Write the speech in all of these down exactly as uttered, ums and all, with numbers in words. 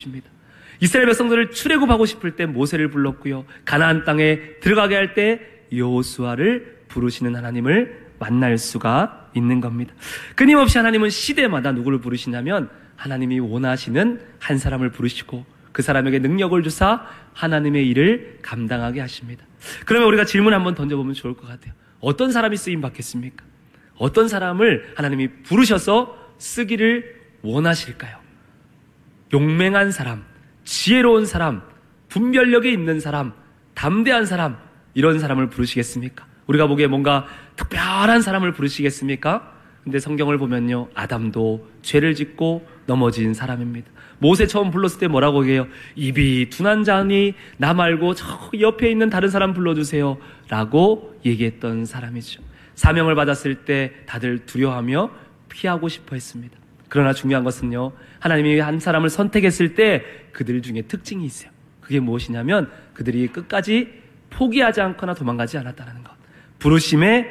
것입니다. 이스라엘 백성들을 출애굽하고 싶을 때 모세를 불렀고요. 가나안 땅에 들어가게 할 때 여호수아를 부르시는 하나님을 만날 수가 있는 겁니다. 끊임없이 하나님은 시대마다 누구를 부르시냐면 하나님이 원하시는 한 사람을 부르시고 그 사람에게 능력을 주사 하나님의 일을 감당하게 하십니다. 그러면 우리가 질문 한번 던져보면 좋을 것 같아요. 어떤 사람이 쓰임 받겠습니까? 어떤 사람을 하나님이 부르셔서 쓰기를 원하실까요? 용맹한 사람, 지혜로운 사람, 분별력이 있는 사람, 담대한 사람, 이런 사람을 부르시겠습니까? 우리가 보기에 뭔가 특별한 사람을 부르시겠습니까? 근데 성경을 보면요, 아담도 죄를 짓고 넘어진 사람입니다. 모세 처음 불렀을 때 뭐라고 해요? 입이 둔한 자니 나 말고 저 옆에 있는 다른 사람 불러주세요 라고 얘기했던 사람이죠. 사명을 받았을 때 다들 두려워하며 피하고 싶어 했습니다. 그러나 중요한 것은요, 하나님이 한 사람을 선택했을 때 그들 중에 특징이 있어요. 그게 무엇이냐면 그들이 끝까지 포기하지 않거나 도망가지 않았다는 것, 부르심에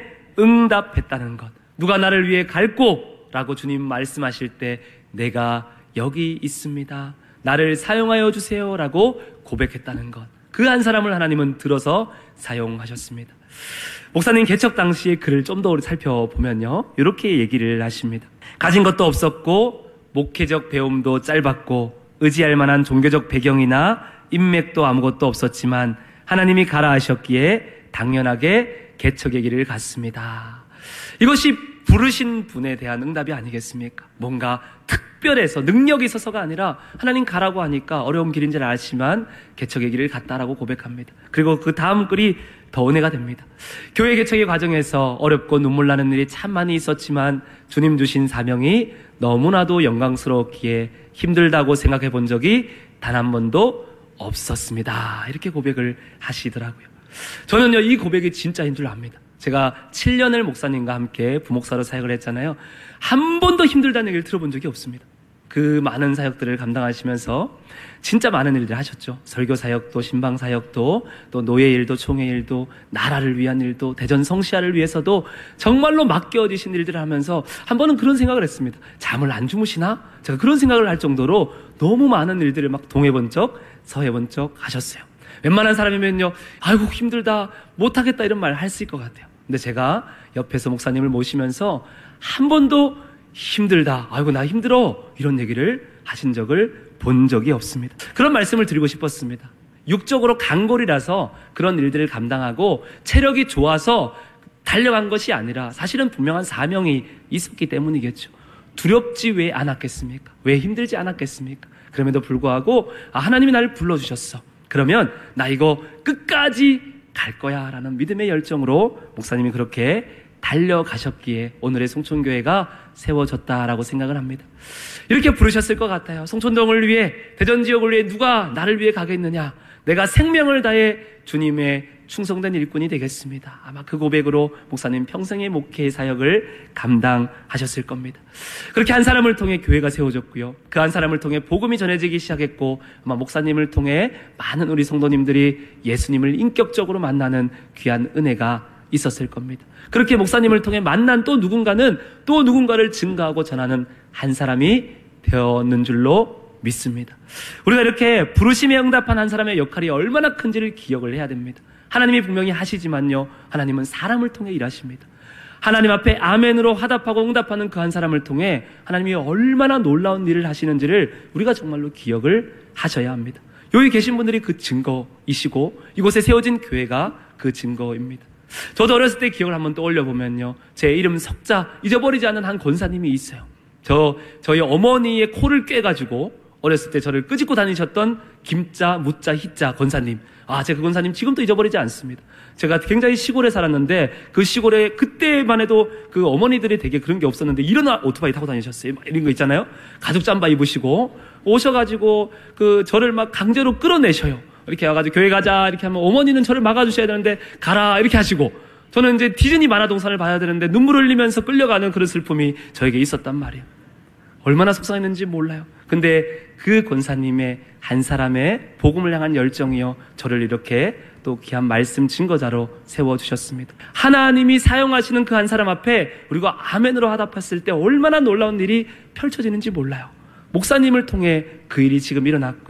응답했다는 것. 누가 나를 위해 갈고 라고 주님 말씀하실 때 내가 여기 있습니다, 나를 사용하여 주세요 라고 고백했다는 것. 그 한 사람을 하나님은 들어서 사용하셨습니다. 목사님 개척 당시의 글을 좀 더 살펴보면요, 이렇게 얘기를 하십니다. 가진 것도 없었고 목회적 배움도 짧았고 의지할 만한 종교적 배경이나 인맥도 아무것도 없었지만 하나님이 가라 하셨기에 당연하게 개척의 길을 갔습니다. 이것이 부르신 분에 대한 응답이 아니겠습니까? 뭔가 특별해서 능력이 있어서가 아니라 하나님 가라고 하니까 어려운 길인 줄 알지만 개척의 길을 갔다라고 고백합니다. 그리고 그 다음 글이 더 은혜가 됩니다. 교회 개척의 과정에서 어렵고 눈물 나는 일이 참 많이 있었지만 주님 주신 사명이 너무나도 영광스러웠기에 힘들다고 생각해 본 적이 단 한 번도 없었습니다. 이렇게 고백을 하시더라고요. 저는요, 이 고백이 진짜인 줄 압니다. 제가 칠 년을 목사님과 함께 부목사로 사역을 했잖아요. 한 번도 힘들다는 얘기를 들어본 적이 없습니다. 그 많은 사역들을 감당하시면서 진짜 많은 일들을 하셨죠. 설교 사역도, 신방 사역도, 또 노예 일도, 총회 일도, 나라를 위한 일도, 대전 성시아를 위해서도 정말로 맡겨지신 일들을 하면서 한 번은 그런 생각을 했습니다. 잠을 안 주무시나? 제가 그런 생각을 할 정도로 너무 많은 일들을 막 동해본 적, 서해본 적 하셨어요. 웬만한 사람이면요, 아이고 힘들다, 못하겠다 이런 말 할 수 있을 것 같아요. 근데 제가 옆에서 목사님을 모시면서 한 번도 힘들다, 아이고 나 힘들어 이런 얘기를 하신 적을 본 적이 없습니다. 그런 말씀을 드리고 싶었습니다. 육적으로 강골이라서 그런 일들을 감당하고 체력이 좋아서 달려간 것이 아니라 사실은 분명한 사명이 있었기 때문이겠죠. 두렵지 왜 않았겠습니까? 왜 힘들지 않았겠습니까? 그럼에도 불구하고 아, 하나님이 나를 불러주셨어, 그러면 나 이거 끝까지 갈 거야 라는 믿음의 열정으로 목사님이 그렇게 달려가셨기에 오늘의 송촌교회가 세워졌다라고 생각을 합니다. 이렇게 부르셨을 것 같아요. 송촌동을 위해, 대전 지역을 위해 누가 나를 위해 가겠느냐, 내가 생명을 다해 주님의 충성된 일꾼이 되겠습니다. 아마 그 고백으로 목사님 평생의 목회 사역을 감당하셨을 겁니다. 그렇게 한 사람을 통해 교회가 세워졌고요, 그 한 사람을 통해 복음이 전해지기 시작했고 아마 목사님을 통해 많은 우리 성도님들이 예수님을 인격적으로 만나는 귀한 은혜가 있었을 겁니다. 그렇게 목사님을 통해 만난 또 누군가는 또 누군가를 증거하고 전하는 한 사람이 되었는 줄로 믿습니다. 우리가 이렇게 부르심에 응답한 한 사람의 역할이 얼마나 큰지를 기억을 해야 됩니다. 하나님이 분명히 하시지만요, 하나님은 사람을 통해 일하십니다. 하나님 앞에 아멘으로 화답하고 응답하는 그 한 사람을 통해 하나님이 얼마나 놀라운 일을 하시는지를 우리가 정말로 기억을 하셔야 합니다. 여기 계신 분들이 그 증거이시고 이곳에 세워진 교회가 그 증거입니다. 저도 어렸을 때 기억을 한번 떠올려 보면요, 제 이름 석자 잊어버리지 않는 한 권사님이 있어요. 저, 저희 어머니의 코를 꿰가지고 어렸을 때 저를 끄집고 다니셨던 김자, 무자, 희자 권사님. 아, 제가 그 권사님 지금도 잊어버리지 않습니다. 제가 굉장히 시골에 살았는데 그 시골에 그때만 해도 그 어머니들이 되게 그런 게 없었는데 이런 오토바이 타고 다니셨어요. 막 이런 거 있잖아요. 가죽 잠바 입으시고 오셔가지고 그 저를 막 강제로 끌어내셔요. 이렇게 와가지고 교회 가자 이렇게 하면 어머니는 저를 막아주셔야 되는데 가라 이렇게 하시고, 저는 이제 디즈니 만화동산을 봐야 되는데 눈물을 흘리면서 끌려가는 그런 슬픔이 저에게 있었단 말이에요. 얼마나 속상했는지 몰라요. 근데 그 권사님의 한 사람의 복음을 향한 열정이요, 저를 이렇게 또 귀한 말씀 증거자로 세워주셨습니다. 하나님이 사용하시는 그 한 사람 앞에 우리가 아멘으로 화답했을 때 얼마나 놀라운 일이 펼쳐지는지 몰라요. 목사님을 통해 그 일이 지금 일어났고요.